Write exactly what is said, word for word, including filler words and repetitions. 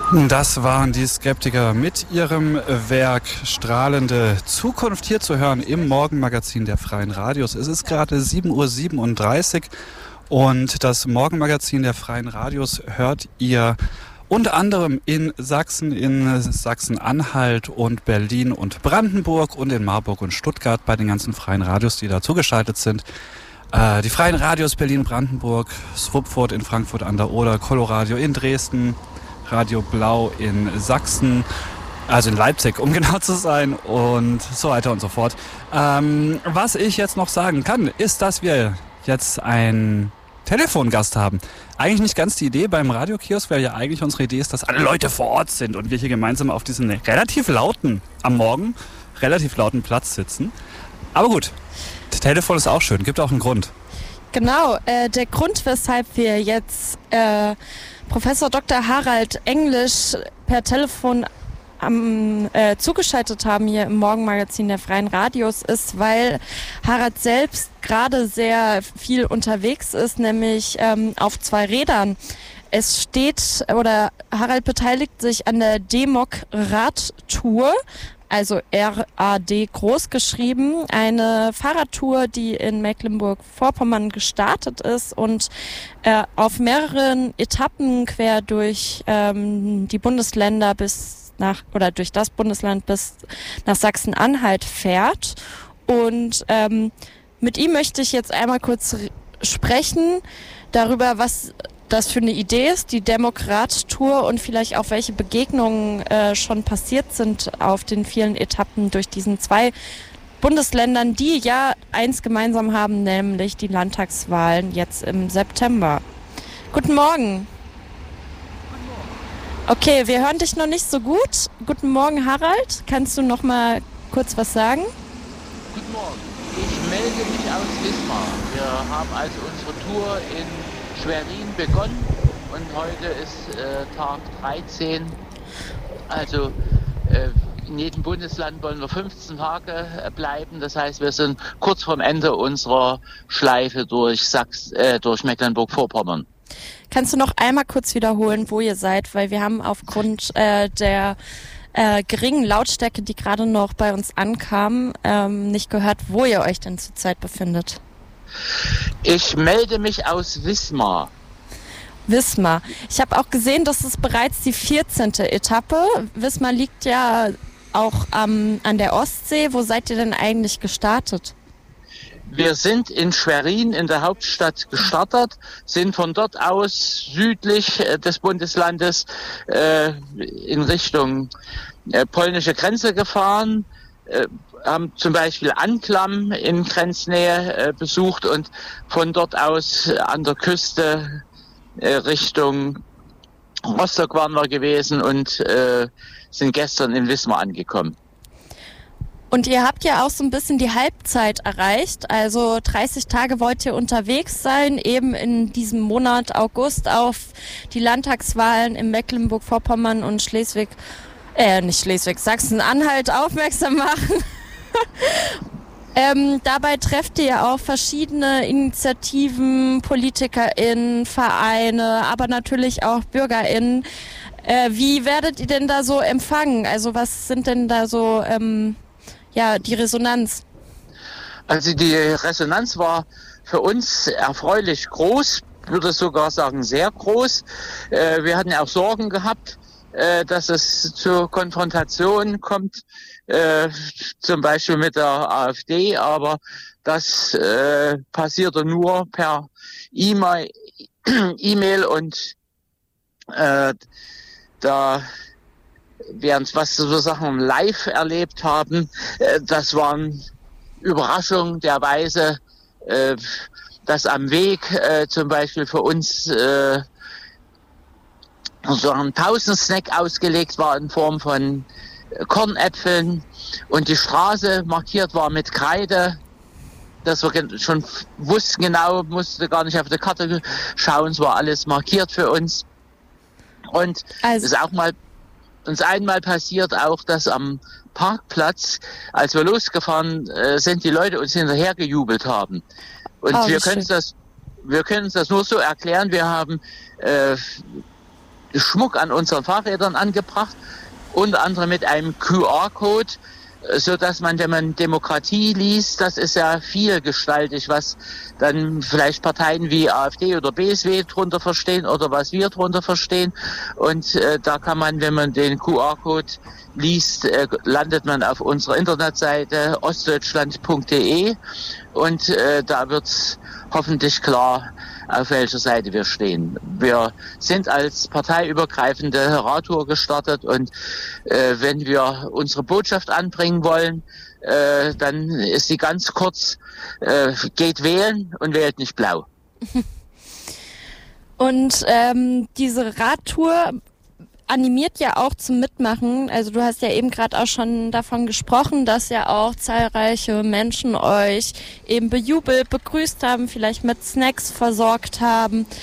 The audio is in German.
Das waren die Skeptiker mit ihrem Werk Strahlende Zukunft, hier zu hören im Morgenmagazin der Freien Radios. Es ist gerade sieben Uhr siebenunddreißig und das Morgenmagazin der Freien Radios hört ihr unter anderem in Sachsen, in Sachsen-Anhalt und Berlin und Brandenburg und in Marburg und Stuttgart bei den ganzen Freien Radios, die da zugeschaltet sind. Äh, die Freien Radios Berlin-Brandenburg, Swupfurt in Frankfurt an der Oder, Coloradio in Dresden, Radio Blau in Sachsen, also in Leipzig, um genau zu sein, und so weiter und so fort. Ähm, was ich jetzt noch sagen kann, ist, dass wir jetzt einen Telefongast haben. Eigentlich nicht ganz die Idee beim Radiokiosk, weil ja eigentlich unsere Idee ist, dass alle Leute vor Ort sind und wir hier gemeinsam auf diesem relativ lauten, am Morgen, relativ lauten Platz sitzen. Aber gut, das Telefon ist auch schön, gibt auch einen Grund. Genau, äh, der Grund, weshalb wir jetzt äh, Professor Doktor Harald Englisch per Telefon am, äh, zugeschaltet haben hier im Morgenmagazin der Freien Radios, ist, weil Harald selbst gerade sehr viel unterwegs ist, nämlich ähm, auf zwei Rädern. Es steht, oder Harald beteiligt sich an der D-Mok-Radtour, also R A D groß geschrieben, eine Fahrradtour, die in Mecklenburg-Vorpommern gestartet ist und äh, auf mehreren Etappen quer durch ähm, die Bundesländer bis nach, oder durch das Bundesland bis nach Sachsen-Anhalt fährt. Und ähm, mit ihm möchte ich jetzt einmal kurz r- sprechen darüber, was das für eine Idee ist, die Demokrat-Tour, und vielleicht auch welche Begegnungen äh, schon passiert sind auf den vielen Etappen durch diesen zwei Bundesländern, die ja eins gemeinsam haben, nämlich die Landtagswahlen jetzt im September. Guten Morgen. Guten Morgen. Okay, wir hören dich noch nicht so gut. Guten Morgen, Harald. Kannst du noch mal kurz was sagen? Guten Morgen. Ich melde mich aus Wismar. Wir haben also unsere Tour in Schwerin begonnen und heute ist äh, Tag dreizehn. Also äh, in jedem Bundesland wollen wir fünfzehn Tage äh, bleiben. Das heißt, wir sind kurz vorm Ende unserer Schleife durch Sachs, äh, durch Mecklenburg-Vorpommern. Kannst du noch einmal kurz wiederholen, wo ihr seid? Weil wir haben aufgrund äh, der äh, geringen Lautstärke, die gerade noch bei uns ankam, ähm, nicht gehört, wo ihr euch denn zurzeit befindet. Ich melde mich aus Wismar. Wismar. Ich habe auch gesehen, das ist bereits die vierzehnte Etappe. Wismar liegt ja auch ähm, an der Ostsee. Wo seid ihr denn eigentlich gestartet? Wir sind in Schwerin in der Hauptstadt gestartet, sind von dort aus südlich äh, des Bundeslandes äh, in Richtung äh, polnische Grenze gefahren, äh, haben zum Beispiel Anklam in Grenznähe äh, besucht und von dort aus äh, an der Küste äh, Richtung Rostock waren wir gewesen und äh, sind gestern in Wismar angekommen. Und ihr habt ja auch so ein bisschen die Halbzeit erreicht, also dreißig Tage wollt ihr unterwegs sein, eben in diesem Monat August auf die Landtagswahlen in Mecklenburg-Vorpommern und Schleswig, äh, nicht Schleswig, Sachsen-Anhalt aufmerksam machen. ähm, dabei trefft ihr auch verschiedene Initiativen, PolitikerInnen, Vereine, aber natürlich auch BürgerInnen. Äh, wie werdet ihr denn da so empfangen? Also was sind denn da so... Ähm, Ja, die Resonanz. Also die Resonanz war für uns erfreulich groß, würde sogar sagen sehr groß. Äh, wir hatten auch Sorgen gehabt, äh, dass es zur Konfrontation kommt, äh, zum Beispiel mit der AfD, aber das äh, passierte nur per E-Mail, E-Mail und äh, da während was so Sachen live erlebt haben, äh, das waren Überraschungen der Weise, äh, dass am Weg äh, zum Beispiel für uns äh, so ein Pausensnack ausgelegt war in Form von Kornäpfeln und die Straße markiert war mit Kreide, dass wir schon wussten genau, musste gar nicht auf die Karte schauen, es war alles markiert für uns. Und es Also ist auch mal uns einmal passiert auch, dass am Parkplatz, als wir losgefahren äh, sind, die Leute uns hinterher gejubelt haben. Und oh, wir können das, wir können uns das nur so erklären. Wir haben äh, Schmuck an unseren Fahrrädern angebracht, unter anderem mit einem Q R-Code, so dass man, wenn man Demokratie liest, das ist ja vielgestaltig, was dann vielleicht Parteien wie AfD oder B S W drunter verstehen oder was wir drunter verstehen. Und äh, da kann man, wenn man den Q R-Code liest, äh, landet man auf unserer Internetseite ostdeutschland punkt de und äh, da wird's hoffentlich klar, auf welcher Seite wir stehen. Wir sind als parteiübergreifende Radtour gestartet und äh, wenn wir unsere Botschaft anbringen wollen, äh, dann ist sie ganz kurz, äh, geht wählen und wählt nicht blau. Und ähm, diese Radtour animiert ja auch zum Mitmachen. Also du hast ja eben gerade auch schon davon gesprochen, dass ja auch zahlreiche Menschen euch eben bejubelt, begrüßt haben, vielleicht mit Snacks versorgt haben.